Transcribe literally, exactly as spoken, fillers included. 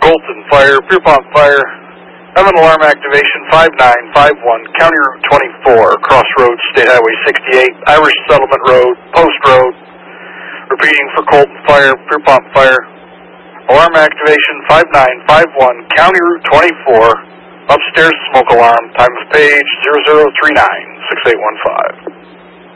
Colton Fire, Pierpont Fire. I'm an alarm activation five nine five one, County Route twenty-four, Crossroads, State Highway sixty-eight, Irish Settlement Road, Post Road. Repeating for Colton Fire, Pierpont Fire. Alarm activation five nine five one, County Route twenty-four, upstairs smoke alarm, time of page zero zero three nine, six eight one five.